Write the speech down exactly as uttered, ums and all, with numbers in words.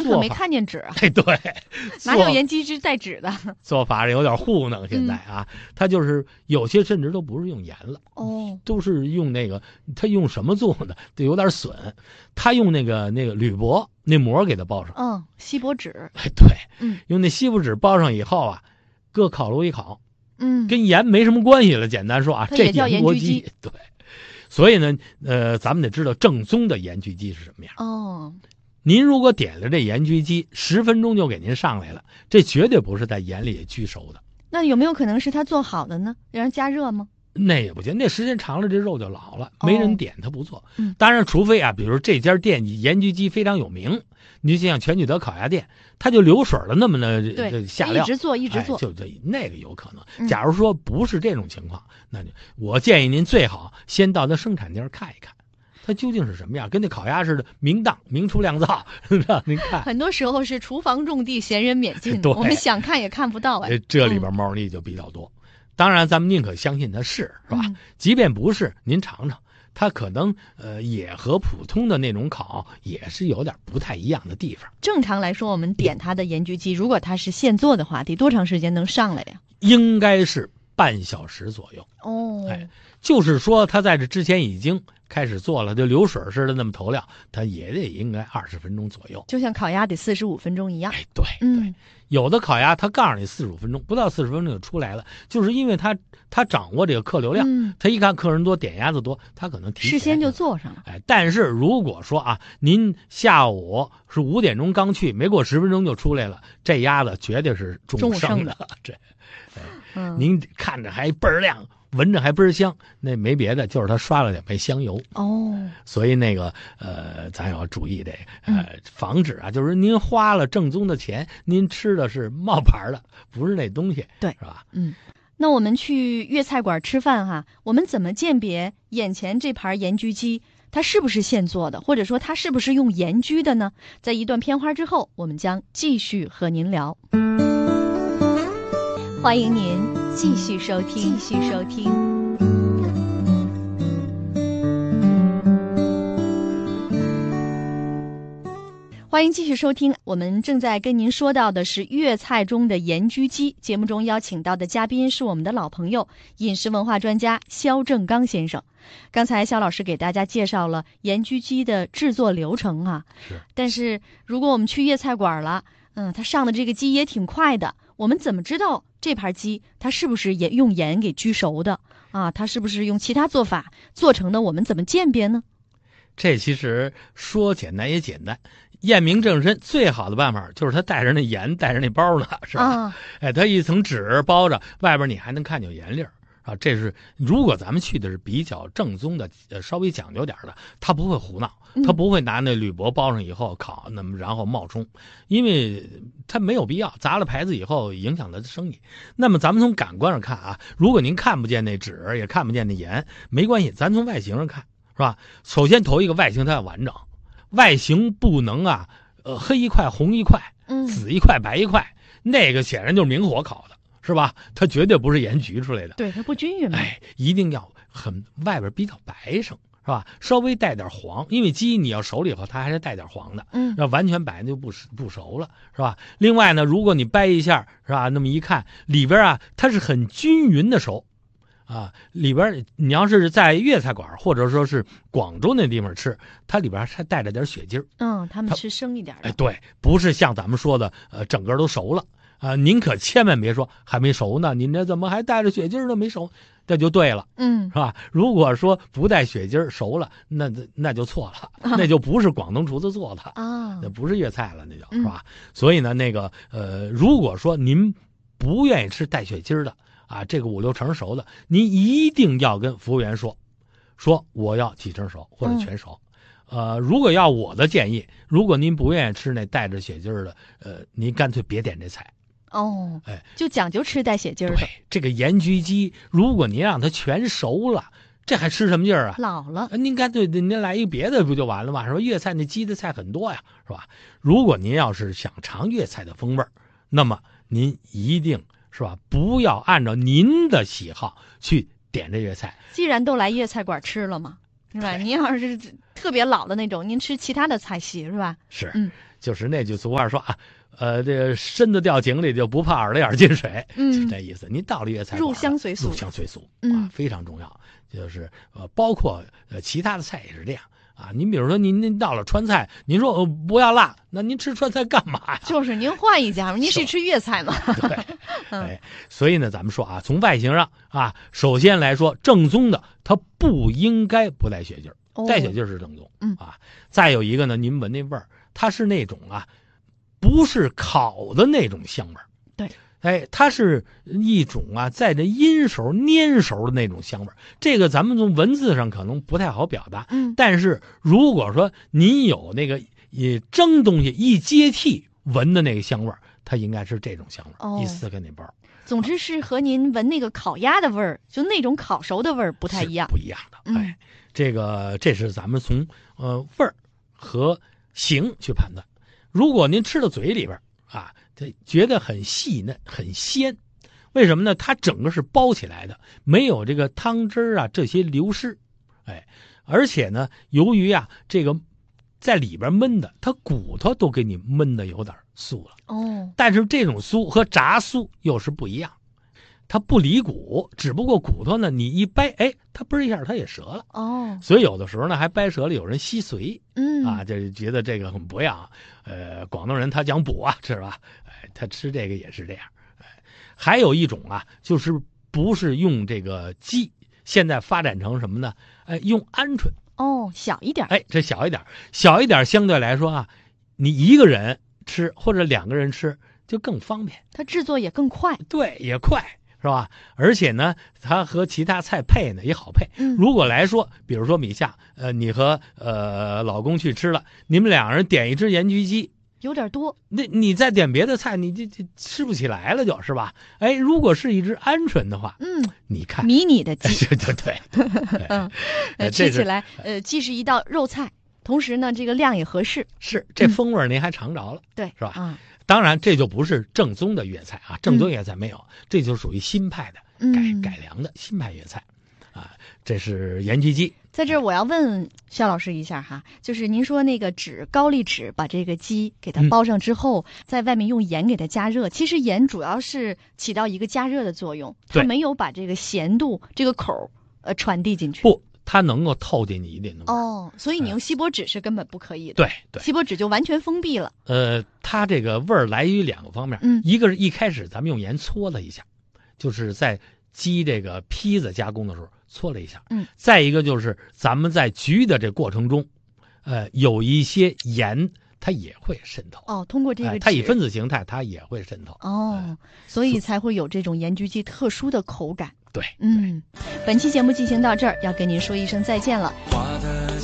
可没看见纸啊。 哎，对， 哪有盐焗鸡带纸的？ 做法有点糊弄，现在啊，他、嗯、就是有些甚至都不是用盐了， 哦， 都是用那个，他用什么做的？就有点损，他用那个那个铝箔那膜给它包上， 嗯，锡箔纸， 哎，对， 嗯， 用那锡箔纸包上以后啊，搁烤炉一烤， 嗯， 跟盐没什么关系了。简单说啊， 这也叫盐焗鸡， 对。所以呢，呃，咱们得知道正宗的盐焗鸡是什么样。 哦， 您如果点了这盐焗鸡，十分钟就给您上来了，这绝对不是在盐里焗熟的。 那有没有可能是他做好的呢？让人加热吗？ 那也不行，那时间长了这肉就老了，没人点他不做。 哦嗯、 当然，除非啊，比如这家店盐焗鸡非常有名，你就像全聚德烤鸭店，他就流水了那么的下料， 一直做一直做， 哎、就这那个有可能。 嗯、 假如说不是这种情况，那就我建议您最好先到他生产地看一看。它究竟是什么样？跟那烤鸭似的，明档明出亮灶，让您看。 很多时候是厨房种地，闲人免进，我们想看也看不到哎。 这里边猫腻就比较多。嗯、当然，咱们宁可相信它是，是吧？嗯、即便不是，您尝尝，它可能呃也和普通的那种烤也是有点不太一样的地方。 正常来说，我们点它的盐焗鸡，如果它是现做的话，得多长时间能上来呀？ 应该是半小时左右。 哦， 哎，就是说它在这之前已经开始做了，就流水似的那么投料，它也得应该二十分钟左右， 就像烤鸭得四十五分钟一样。 哎，对， 嗯、 对，有的烤鸭它告诉你四十五分钟，不到四十分钟就出来了，就是因为它它掌握这个客流量， 嗯、 他一看客人多，点鸭子多，他可能提前事先就做上了。 哎，但是如果说啊，您下午是五点钟刚去，没过十分钟就出来了，这鸭子绝对是中午生的，这，哎， 嗯、 您看着还倍儿亮。闻着还倍儿香，那没别的，就是他刷了两杯香油哦。 所以那个呃，咱要注意这个呃，防止啊，就是您花了正宗的钱，您吃的是冒牌的，不是那东西， 对， 是吧？ 嗯。那我们去粤菜馆吃饭哈，我们怎么鉴别眼前这盘盐焗鸡它是不是现做的，或者说它是不是用盐焗的呢？在一段片花之后，我们将继续和您聊。欢迎您继续收听，继续收听。欢迎继续收听，我们正在跟您说到的是粤菜中的盐焗鸡。节目中邀请到的嘉宾是我们的老朋友，饮食文化专家肖正刚先生。刚才肖老师给大家介绍了盐焗鸡的制作流程啊， 是。 但是如果我们去粤菜馆了，嗯，他上的这个鸡也挺快的，我们怎么知道这盘鸡它是不是也用盐给焗熟的啊？它是不是用其他做法做成的？我们怎么鉴别呢？ 这其实说简单也简单，验明正身最好的办法就是他带着那盐，带着那包呢，是吧？ 啊、 哎，他一层纸包着，外边你还能看见盐粒儿啊。这是如果咱们去的是比较正宗的，呃，稍微讲究点的，他不会胡闹，他不会拿那铝箔包上以后烤，那么然后冒充，因为他没有必要，砸了牌子以后影响他的生意。那么咱们从感官上看啊，如果您看不见那纸，也看不见那盐，没关系，咱从外形上看。是吧？首先头一个外形它要完整，外形不能啊，呃，黑一块红一块， 嗯， 紫一块白一块，那个显然就是明火烤的，是吧？它绝对不是盐焗出来的， 对，它不均匀嘛。 哎，一定要很外边比较白生，是吧？稍微带点黄，因为鸡你要熟了以后，它还是带点黄的， 嗯， 要完全白就不不熟了，是吧？另外呢，如果你掰一下，是吧？那么一看里边啊，它是很均匀的熟。啊，里边你要是在粤菜馆或者说是广州那地方吃，它里边还带着点血筋儿。 嗯，他们吃生一点的。 哎，对，不是像咱们说的，呃，整个都熟了啊。您可千万别说还没熟呢，您这怎么还带着血筋儿呢？没熟，这就对了， 嗯， 是吧？如果说不带血筋儿熟了，那那就错了， 啊、 那就不是广东厨子做的啊， 那不是粤菜了，那就、 嗯、 是吧？所以呢，那个呃，如果说您不愿意吃带血筋儿的。啊，这个五六成熟的，您一定要跟服务员说，说我要几成熟或者全熟。嗯、呃，如果要我的建议，如果您不愿意吃那带着血筋儿的，呃，您干脆别点这菜。 哦， 哎， 就讲究吃带血筋儿的。 对，这个盐焗鸡，如果您让它全熟了，这还吃什么劲儿啊？ 老了。 您干脆您来一个别的不就完了吗？是吧？粤菜那鸡的菜很多呀，是吧？如果您要是想尝粤菜的风味儿，那么您一定。是吧？不要按照您的喜好去点这粤菜。 既然都来粤菜馆吃了嘛，是吧？您要是特别老的那种，您吃其他的菜系是吧？ 是， 嗯， 就是那句俗话说啊，呃，这个身子掉井里就不怕耳朵眼进水， 嗯， 是这意思。您到了粤菜馆， 入乡随俗， 入乡随俗， 嗯、 啊，非常重要。就是呃，包括呃其他的菜也是这样。啊，您比如说您您到了川菜，您说、呃、不要辣，那您吃川菜干嘛呀？ 就是您换一家嘛，您是吃粤菜嘛？ 对，哎，所以呢，咱们说啊，从外形上啊，首先来说，正宗的它不应该不带血劲儿， 哦、 带血劲儿是正宗， 嗯啊，再有一个呢，您闻那味儿，它是那种啊，不是烤的那种香味儿， 对。 哎，它是一种啊，在这阴熟、粘熟的那种香味儿。这个咱们从文字上可能不太好表达， 嗯， 但是如果说您有那个以蒸东西一接替闻的那个香味儿，它应该是这种香味儿。 哦、 一撕开那包， 总之是和您闻那个烤鸭的味儿，就那种烤熟的味儿不太一样， 不一样的。 嗯、 哎，这个这是咱们从呃味儿和形去判断。如果您吃到嘴里边啊，觉得很细嫩很鲜，为什么呢？它整个是包起来的，没有这个汤汁啊这些流失，哎，而且呢，由于啊这个在里边焖的，它骨头都给你焖的有点酥了哦。 但是这种酥和炸酥又是不一样，它不离骨，只不过骨头呢你一掰，哎，它嘣一下它也折了哦。 所以有的时候呢还掰折了，有人吸髓， 嗯啊，就觉得这个很不样。呃，广东人他讲补啊，是吧？哎，他吃这个也是这样。哎，还有一种啊，就是不是用这个鸡，现在发展成什么呢？哎，用鹌鹑。 哦，小一点。 哎，这小一点，小一点相对来说啊，你一个人吃或者两个人吃就更方便， 它制作也更快。 对，也快。是吧？而且呢，它和其他菜配呢也好配。 嗯， 如果来说，比如说米夏，呃，你和呃老公去吃了，你们两人点一只盐焗鸡， 有点多。 那你再点别的菜，你这这吃不起来了，就是吧？哎，如果是一只鹌鹑的话， 嗯， 你看迷你的鸡， 对对对， 嗯，呃，吃起来呃既是一道肉菜，同时呢这个量也合适。 是，这风味您还尝着了， 对， 是吧？ 嗯。 当然，这就不是正宗的粤菜啊，正宗粤菜没有，嗯、这就属于新派的、 嗯、 改改良的新派粤菜，啊，这是盐焗鸡。 在这儿我要问肖老师一下哈，就是您说那个纸高丽纸把这个鸡给它包上之后，嗯、在外面用盐给它加热，其实盐主要是起到一个加热的作用，它没有把这个咸度这个口呃传递进去。 不。它能够透进你一定的味哦，所以你用锡箔纸是根本不可以的。 对对， 锡箔纸就完全封闭了。 呃，它这个味儿来于两个方面， 嗯， 一个是一开始咱们用盐搓了一下，就是在鸡这个坯子加工的时候搓了一下， 嗯， 再一个就是咱们在焗的这过程中，呃，有一些盐它也会渗透。 哦，通过这个、 呃，它以分子形态它也会渗透。 哦，呃、所以才会有这种盐焗鸡特殊的口感。 对， 嗯，本期节目进行到这儿，要跟您说一声再见了。